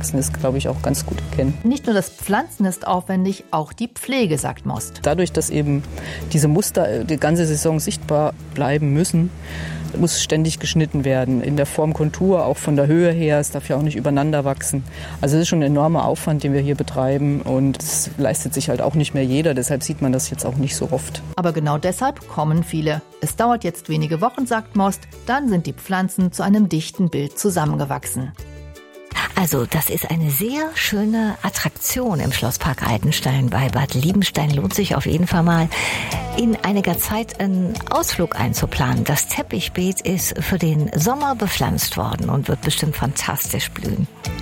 wachsen, ist, glaube ich, auch ganz gut erkennen. Nicht nur das Pflanzen ist aufwendig, auch die Pflege, sagt Most. Dadurch, dass eben diese Muster die ganze Saison sichtbar bleiben müssen, muss ständig geschnitten werden. In der Form, Kontur, auch von der Höhe her. Es darf ja auch nicht übereinander wachsen. Also es ist schon ein enormer Aufwand, den wir hier betreiben. Und es leistet sich halt auch nicht mehr jeder. Deshalb sieht man das jetzt auch nicht so oft. Aber genau deshalb kommen viele. Es dauert jetzt wenige Wochen, sagt Most. Dann sind die Pflanzen zu einem dichten Bild zusammengewachsen. Also das ist eine sehr schöne Attraktion im Schlosspark Altenstein bei Bad Liebenstein. Lohnt sich auf jeden Fall mal, in einiger Zeit einen Ausflug einzuplanen. Das Teppichbeet ist für den Sommer bepflanzt worden und wird bestimmt fantastisch blühen.